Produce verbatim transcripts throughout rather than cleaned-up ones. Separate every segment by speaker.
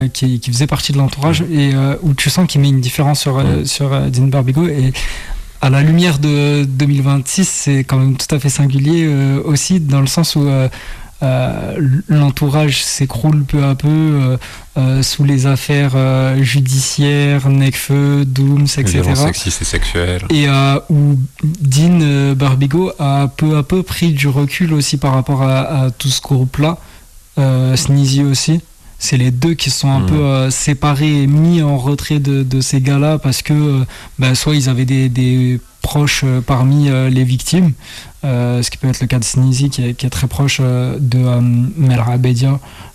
Speaker 1: qui, qui faisait partie de l'entourage et euh, où tu sens qu'il met une différence sur, euh, sur euh, Dean Barbigo. Et à la lumière de deux mille vingt-six, c'est quand même tout à fait singulier euh, aussi, dans le sens où euh, euh, l'entourage s'écroule peu à peu euh, euh, sous les affaires euh, judiciaires, Nekfeu, Dooms, et cetera.
Speaker 2: Violence sexiste et sexuelle.
Speaker 1: Et euh, où Dean euh, Barbigo a peu à peu pris du recul aussi par rapport à, à tout ce groupe-là. Euh, Sneezy aussi. C'est les deux qui se sont un mmh. peu euh, séparés et mis en retrait de, de ces gars-là parce que euh, bah, soit ils avaient des, des proches euh, parmi euh, les victimes, euh, ce qui peut être le cas de Sneezy qui est, qui est très proche euh, de euh, Melra Bedia,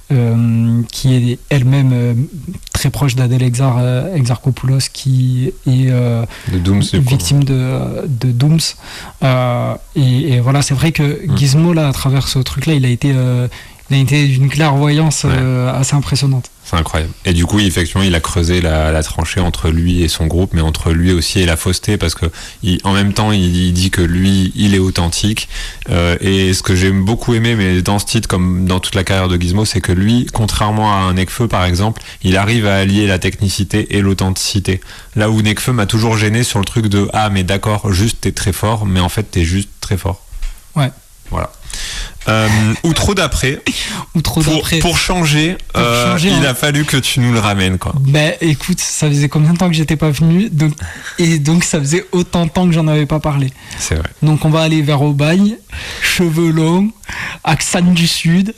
Speaker 1: euh, qui est elle-même euh, très proche d'Adèle Exar, euh, Exarchopoulos, qui est euh,
Speaker 2: de Dooms,
Speaker 1: victime de, de Dooms. Euh, et, et voilà, c'est vrai que mmh. Gizmo, là, à travers ce truc-là, il a été... Euh, Il a été d'une clairvoyance ouais. euh, assez impressionnante.
Speaker 2: C'est incroyable. Et du coup, effectivement, il a creusé la, la tranchée entre lui et son groupe, mais entre lui aussi et la fausseté, parce que il, en même temps, il, il dit que lui, il est authentique. Euh, et ce que j'ai beaucoup aimé, mais dans ce titre, comme dans toute la carrière de Gizmo, c'est que lui, contrairement à un Nekfeu, par exemple, il arrive à allier la technicité et l'authenticité. Là où Nekfeu m'a toujours gêné sur le truc de « Ah, mais d'accord, juste t'es très fort, mais en fait, t'es juste très fort. »
Speaker 1: Ouais.
Speaker 2: Voilà. Euh, Outro d'après.
Speaker 1: Outro
Speaker 2: pour,
Speaker 1: d'après.
Speaker 2: Pour changer, pour euh, changer il hein. a fallu que tu nous le ramènes, quoi.
Speaker 1: Ben écoute, ça faisait combien de temps que j'étais pas venu, donc, et donc ça faisait autant de temps que j'en avais pas parlé.
Speaker 2: C'est vrai.
Speaker 1: Donc on va aller vers Obaï, cheveux longs, accent du sud.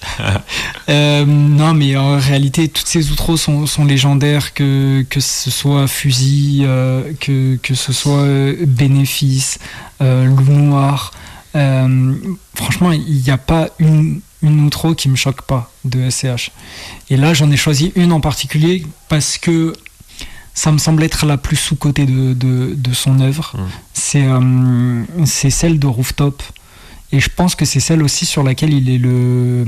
Speaker 1: euh, non mais en réalité, toutes ces outros sont, sont légendaires, que, que ce soit Fusil, euh, que, que ce soit euh, Bénéfice, euh, Loup Noir. Euh, franchement, il n'y a pas une, une outro qui me choque pas de S C H. Et là, j'en ai choisi une en particulier parce que ça me semble être la plus sous-cotée de, de, de son œuvre. Mmh. C'est, euh, c'est celle de Rooftop. Et je pense que c'est celle aussi sur laquelle il est le,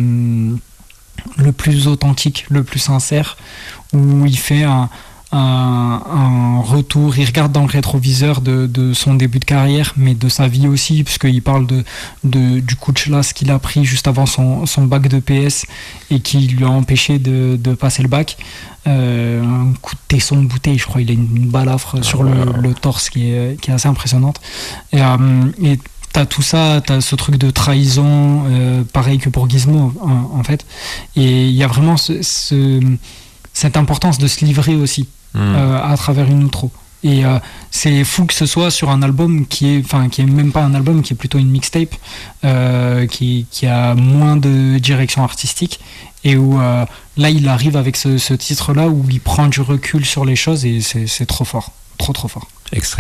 Speaker 1: le plus authentique, le plus sincère, où il fait un... Un, un retour, il regarde dans le rétroviseur de, de son début de carrière, mais de sa vie aussi, puisqu'il parle de, de, du coup de chlasse qu'il a pris juste avant son, son bac de P S et qui lui a empêché de, de passer le bac. Euh, un coup de tesson de bouteille, je crois, il a une, une balafre ah, sur le, le torse qui est, qui est assez impressionnante. Et, euh, et t'as tout ça, t'as ce truc de trahison, euh, pareil que pour Gizmo, en, en fait. Et il y a vraiment ce, ce, cette importance de se livrer aussi. Mmh. Euh, à travers une outro. Et euh, c'est fou que ce soit sur un album qui est, enfin, qui est même pas un album, qui est plutôt une mixtape, euh, qui, qui a moins de direction artistique, et où euh, là il arrive avec ce, ce titre-là où il prend du recul sur les choses et c'est, c'est trop fort, trop trop fort.
Speaker 2: Extrait.